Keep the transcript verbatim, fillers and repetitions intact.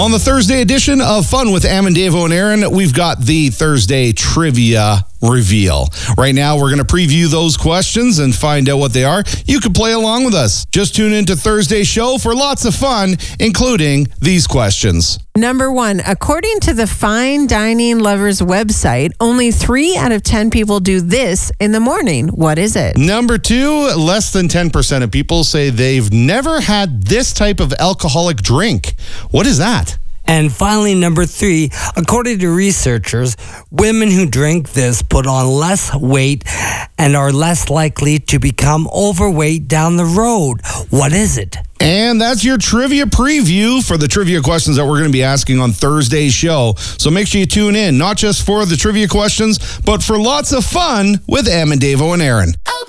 On the Thursday edition of Fun with Amandavo and Aaron, we've got the Thursday Trivia Reveal. Right now, we're going to preview those questions and find out what they are. You can play along with us. Just tune into Thursday's show for lots of fun, including these questions. Number one, according to the Fine Dining Lovers website, only three out of ten people do this in the morning. What is it? Number two, less than ten percent of people say they've never had this type of alcoholic drink. What is that? And finally, number three, according to researchers, women who drink this put on less weight and are less likely to become overweight down the road. What is it? And that's your trivia preview for the trivia questions that we're going to be asking on Thursday's show. So make sure you tune in, not just for the trivia questions, but for lots of fun with Amandavo and Aaron.